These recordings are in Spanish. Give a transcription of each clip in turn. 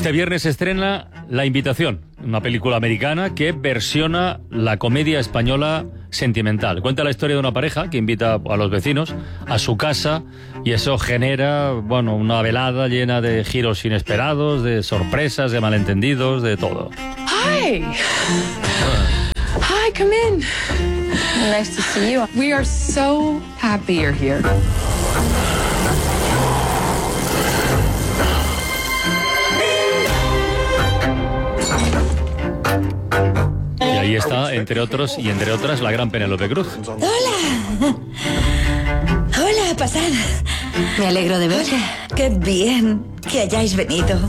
Este viernes se estrena La Invitación, una película americana que versiona la comedia española Sentimental. Cuenta la historia de una pareja que invita a los vecinos a su casa y eso genera, bueno, una velada llena de giros inesperados, de sorpresas, de malentendidos, de todo. Hi. Hi, come in. Nice to see you. We are so happy you're here. Y ahí está, entre otros y entre otras, la gran Penélope Cruz. ¡Hola! Hola, pasad. Me alegro de verla. ¡Qué bien que hayáis venido!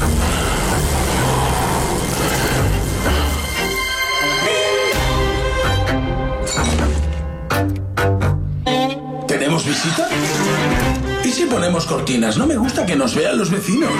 ¿Tenemos visita? ¿Y si ponemos cortinas? No me gusta que nos vean los vecinos.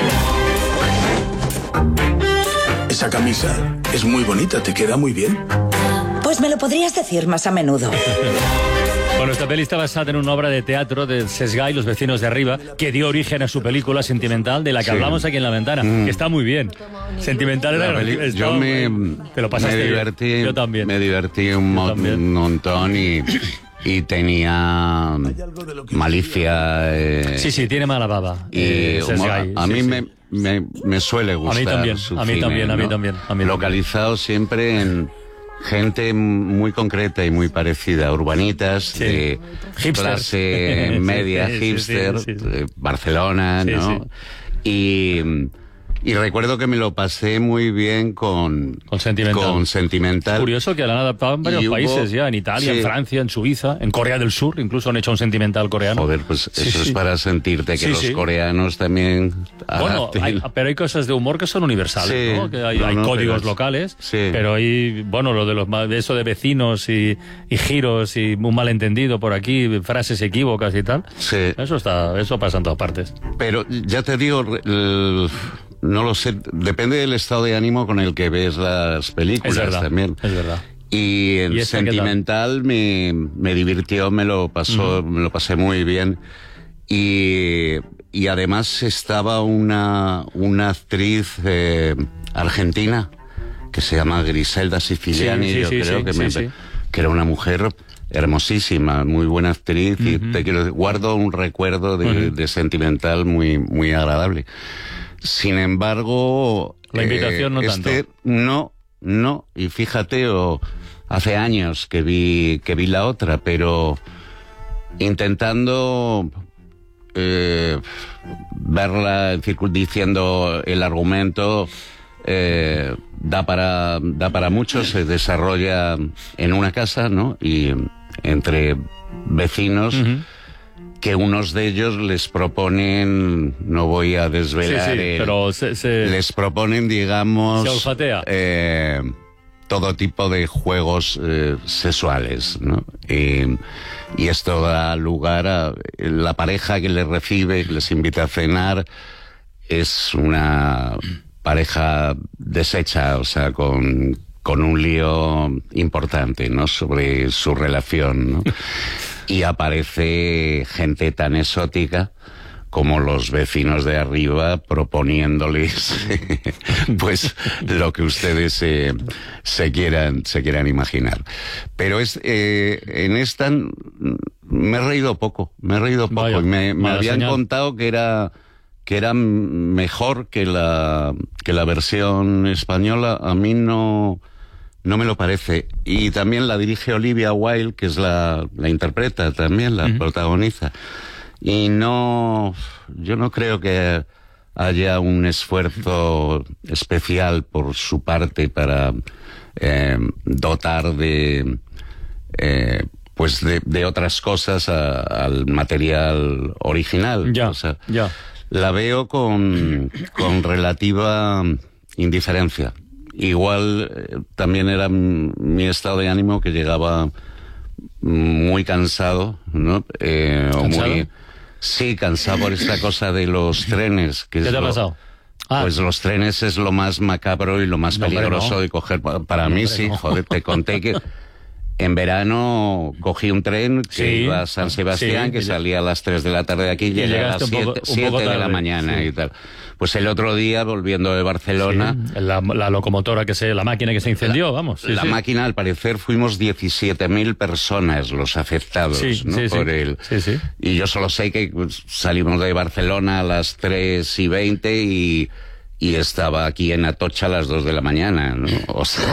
Esa camisa es muy bonita, te queda muy bien. Pues me lo podrías decir más a menudo. Bueno, esta peli está basada en una obra de teatro de Sesgay, Los vecinos de arriba, que dio origen a su película Sentimental, de la que hablamos aquí en La Ventana, que está muy bien. Sentimental era... Yo te lo pasaste me divertí, bien. Yo también. Me divertí un montón y tenía malicia. Sí, tiene mala baba. Y Sesgay, a mí me suele gustar. A mí también. Localizado siempre en gente muy concreta y muy parecida, urbanitas, de clase media, hipster, Barcelona, ¿no? Sí. Y recuerdo que me lo pasé muy bien con Sentimental. Es curioso que la han adaptado en varios países ya, en Italia, en Francia, en Suiza, en Corea del Sur, incluso han hecho un Sentimental coreano. Joder, pues eso es para sentirte que los coreanos también... Bueno, pero hay cosas de humor que son universales, ¿no? Que hay códigos locales, pero hay, bueno, lo de eso de vecinos y giros y un malentendido por aquí, frases equívocas y tal, eso pasa en todas partes. Pero ya te digo... No lo sé, depende del estado de ánimo con el que ves las películas también. Es verdad. Y en Sentimental me divirtió, me lo pasé muy bien. Y además estaba una actriz argentina que se llama Griselda Siciliani, que era una mujer hermosísima, muy buena actriz, y guardo un recuerdo de Sentimental muy, muy agradable. Sin embargo, la invitación no tanto. No, y fíjate, hace años que vi la otra, pero intentando verla, diciendo el argumento, da para mucho, se desarrolla en una casa, ¿no? Y entre vecinos, que unos de ellos les proponen, no voy a desvelar, pero les proponen, digamos, se olfatea. Todo tipo de juegos sexuales, ¿no? Y esto da lugar a la pareja que les recibe, que les invita a cenar, es una pareja deshecha, o sea, con un lío importante, ¿no? Sobre su relación, ¿no? Y aparece gente tan exótica como los vecinos de arriba proponiéndoles pues lo que ustedes se quieran imaginar. Pero en esta me he reído poco. Vaya, me habían contado que era mejor que la versión española. A mí no me lo parece. Y también la dirige Olivia Wilde, que es la interpreta también, la protagoniza. Y yo no creo que haya un esfuerzo especial por su parte para dotar de otras cosas al material original. La veo con relativa indiferencia. Igual también era mi estado de ánimo, que llegaba muy cansado, ¿no? ¿Cansado? Cansado por esta cosa de los trenes. ¿Qué te ha pasado? Pues los trenes es lo más macabro y lo más peligroso de coger. Para mí sí, joder, te conté que En verano cogí un tren que iba a San Sebastián, que salía a las 3 de la tarde de aquí y llegué a las 7 de la mañana y tal. Pues el otro día, volviendo de Barcelona... Sí, la locomotora, la máquina que se incendió, vamos. La máquina, al parecer, fuimos 17.000 personas los afectados por él. Sí. Y yo solo sé que salimos de Barcelona a las 3:20 y estaba aquí en Atocha a las 2 de la mañana, ¿no? O sea,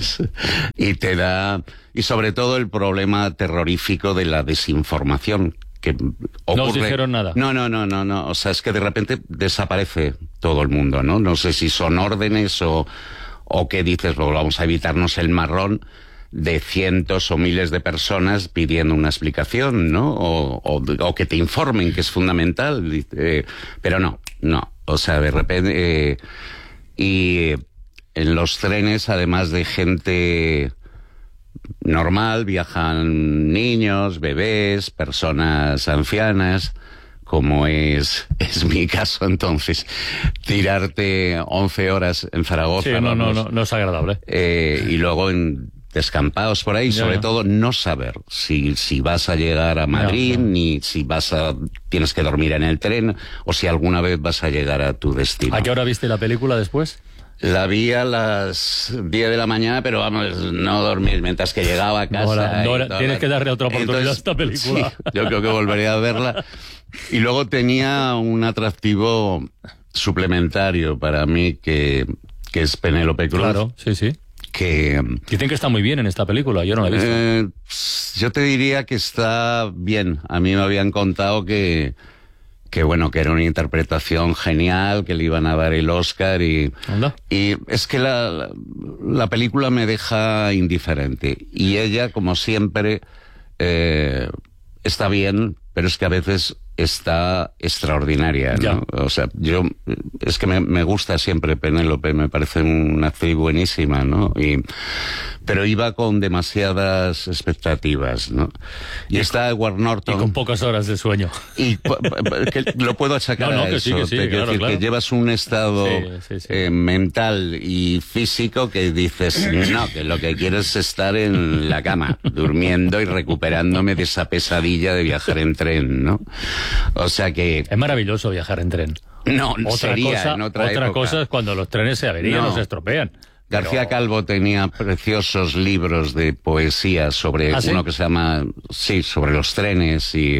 y te da... Y sobre todo el problema terrorífico de la desinformación. Que ocurre... No os dijeron nada. No. O sea, es que de repente desaparece todo el mundo, ¿no? No sé si son órdenes o qué dices, pues vamos a evitarnos el marrón de cientos o miles de personas pidiendo una explicación, ¿no? O que te informen, que es fundamental. Pero no. O sea, de repente... y en los trenes, además de gente normal, viajan niños, bebés, personas ancianas, como es mi caso. Entonces, tirarte 11 horas en Zaragoza... Sí, no es agradable. Y luego en descampados por ahí, sobre todo no saber si vas a llegar a Madrid, ni si tienes que dormir en el tren, o si alguna vez vas a llegar a tu destino. ¿A qué hora viste la película después? La vi a las 10 de la mañana, pero vamos, no dormir mientras que llegaba a casa. Tienes que darle otra oportunidad a esta película. Sí, yo creo que volveré a verla. Y luego tenía un atractivo suplementario para mí, que es Penélope Cruz. Claro, sí. Que dicen que está muy bien en esta película, yo no la he visto. Yo te diría que está bien. A mí me habían contado que era una interpretación genial, que le iban a dar el Oscar y es que la película me deja indiferente. Y ella, como siempre, está bien, pero es que a veces está extraordinaria, ¿no? O sea, es que me gusta siempre Penélope, me parece una actriz buenísima, ¿no? Pero iba con demasiadas expectativas, ¿no? Y está Edward Norton. Y con pocas horas de sueño. Y que lo puedo achacar a eso. Claro. Que llevas un estado mental y físico que dices, no, que lo que quiero es estar en la cama, durmiendo y recuperándome de esa pesadilla de viajar en tren, ¿no? O sea que... Es maravilloso viajar en tren. No, otra cosa es cuando los trenes se averían o se estropean. García Calvo tenía preciosos libros de poesía sobre uno que se llama... Sí, sobre los trenes y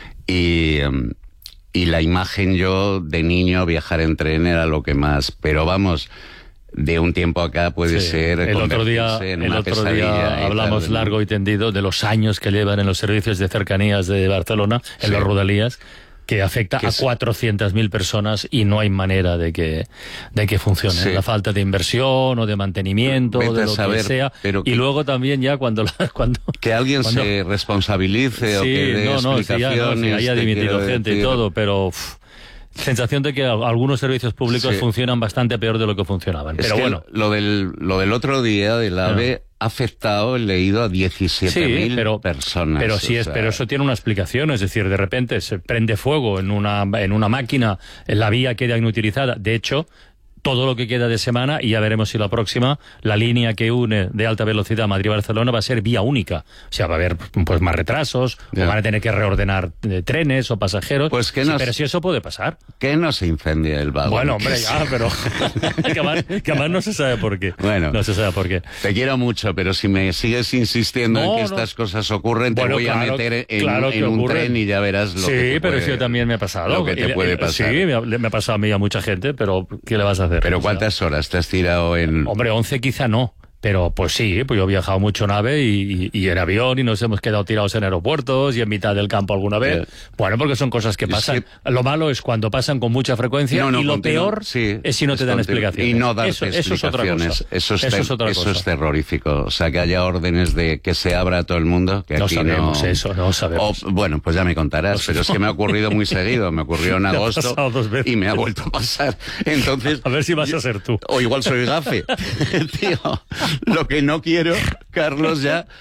la imagen, yo de niño viajar en tren era lo que más... Pero vamos, de un tiempo acá puede ser... El otro día hablamos largo y tendido de los años que llevan en los servicios de cercanías de Barcelona, en los Rodalías, que afecta a 400.000 personas y no hay manera de que funcione. La falta de inversión o de mantenimiento, o de lo que sea. Y luego también ya cuando que alguien se responsabilice o que dé explicaciones. haya dimitido gente y todo, pero... sensación de que algunos servicios públicos funcionan bastante peor de lo que funcionaban. Pero bueno. Lo del otro día del AVE ha afectado, he leído, a 17.000 personas. Pero eso tiene una explicación. Es decir, de repente se prende fuego en una máquina, la vía queda inutilizada. De hecho, todo lo que queda de semana, y ya veremos si la próxima, la línea que une de alta velocidad Madrid-Barcelona va a ser vía única. O sea, va a haber pues más retrasos, o van a tener que reordenar trenes o pasajeros. Pues pero si eso puede pasar. Que no se incendia el vagón. Bueno, hombre, pero que además no se sabe por qué. Bueno, no se sabe por qué. Te quiero mucho, pero si me sigues insistiendo en que estas cosas ocurren, te voy a meter en un tren y ya verás lo que te puede... Sí, pero eso también me ha pasado. Lo que te puede pasar. Sí, me ha pasado a mí y a mucha gente, pero ¿qué le vas a hacer? ¿Pero cuántas horas te has tirado en...? Hombre, 11 quizá no. Pero pues sí, pues yo he viajado mucho en AVE y en avión y nos hemos quedado tirados en aeropuertos y en mitad del campo alguna vez. Bueno, porque son cosas que pasan. Lo malo es cuando pasan con mucha frecuencia y lo peor es si no te dan explicaciones. Y no darte explicaciones. Eso es terrorífico. O sea, que haya órdenes de que se abra a todo el mundo. Que no aquí sabemos eso, no sabemos. Bueno, pues ya me contarás, pero es que me ha ocurrido muy seguido. Me ocurrió en agosto y me ha vuelto a pasar. Entonces, a ver si vas a ser tú. O igual soy gafe. Tío. Lo que no quiero, Carlos, ya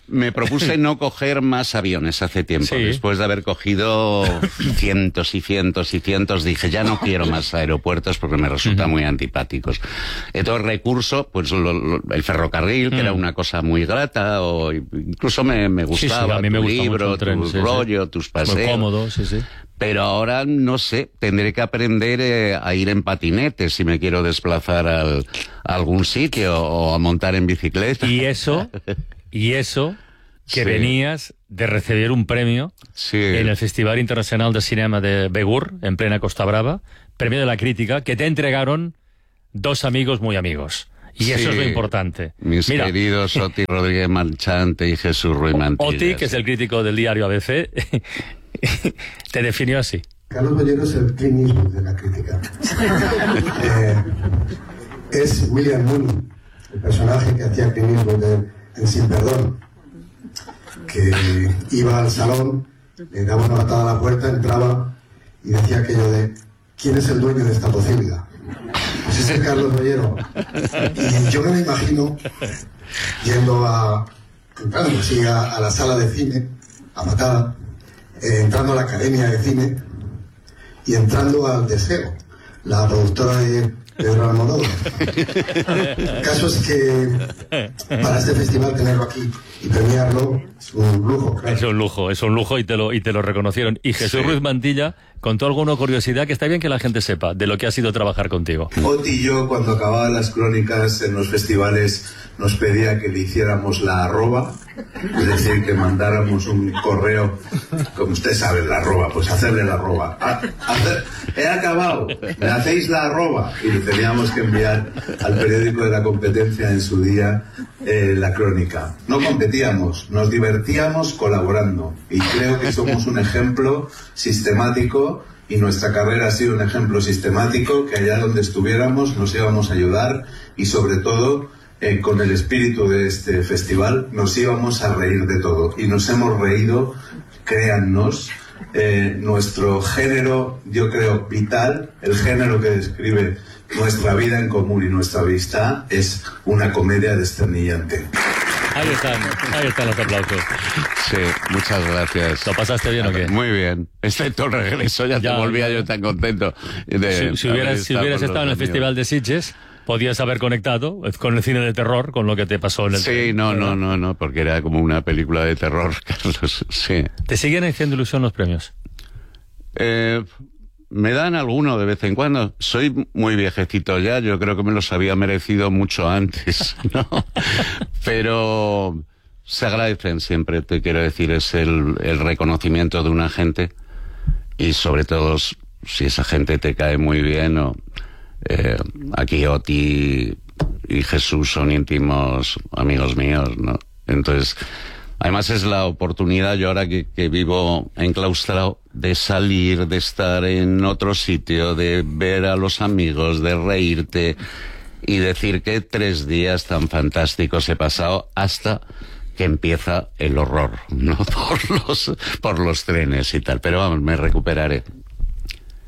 me propuse no coger más aviones hace tiempo. Sí. Después de haber cogido cientos y cientos y cientos, dije, ya no quiero más aeropuertos porque me resultan muy antipáticos. Entonces recurso, pues el ferrocarril, que era una cosa muy grata, o incluso me gustaba, a mí me tu gusta libro, mucho el tren, tu rollo, tus paseos. Muy cómodo, sí. Pero ahora, no sé, tendré que aprender a ir en patinete si me quiero desplazar a algún sitio o a montar en bicicleta. Y eso que Sí. venías de recibir un premio en el Festival Internacional de Cinema de Begur, en plena Costa Brava, premio de la crítica, que te entregaron dos amigos muy amigos. Y eso es lo importante. Mis queridos Oti Rodríguez Marchante y Jesús Ruiz Mantilla. Oti, que es el crítico del diario ABC, te definió así. Carlos Bollero es el Clint Eastwood de la crítica. Es William Mooney, el personaje que hacía Clint Eastwood en Sin Perdón, que iba al salón, le daba una patada a la puerta, entraba y decía aquello de ¿quién es el dueño de esta posibilidad? Pues ese es Carlos Bollero. Y yo me lo imagino yendo entrando así a la sala de cine, a patada, entrando a la Academia de Cine y entrando al Deseo, la productora de Pedro Almodóvar. El caso es que para este festival tenerlo aquí y premiarlo es un lujo, claro. Es un lujo y te lo reconocieron. Y Jesús Ruiz Mantilla contó alguna curiosidad que está bien que la gente sepa de lo que ha sido trabajar contigo. Oti y yo, cuando acababan las crónicas en los festivales, nos pedía que le hiciéramos la arroba, es decir, que mandáramos un correo, como usted sabe, la arroba, pues hacerle la arroba. He acabado, me hacéis la arroba. Y le teníamos que enviar al periódico de la competencia en su día la crónica. No competíamos, nos divertíamos colaborando. Y creo que somos un ejemplo sistemático, y nuestra carrera ha sido un ejemplo sistemático, que allá donde estuviéramos nos íbamos a ayudar y sobre todo con el espíritu de este festival nos íbamos a reír de todo. Y nos hemos reído, créannos, nuestro género, yo creo, vital, el género que describe nuestra vida en común y nuestra amistad, es una comedia desternillante. Ahí están los aplausos. Sí, muchas gracias. ¿Lo pasaste bien o qué? Muy bien. Excepto el regreso, ya te volvía yo tan contento. Si hubieras estado en el Festival de Sitges, podías haber conectado con el cine de terror, con lo que te pasó en el Sí, no, porque era como una película de terror, Carlos, sí. ¿Te siguen haciendo ilusión los premios? Me dan alguno de vez en cuando. Soy muy viejecito ya, yo creo que me los había merecido mucho antes, ¿no? Pero se agradecen siempre, te quiero decir, es el reconocimiento de una gente, y sobre todo si esa gente te cae muy bien. Aquí Oti y Jesús son íntimos amigos míos, ¿no? Entonces, además es la oportunidad, yo ahora que vivo enclaustrado, de salir, de estar en otro sitio, de ver a los amigos, de reírte y decir que 3 días tan fantásticos he pasado hasta que empieza el horror, ¿no? Por los trenes y tal. Pero vamos, me recuperaré.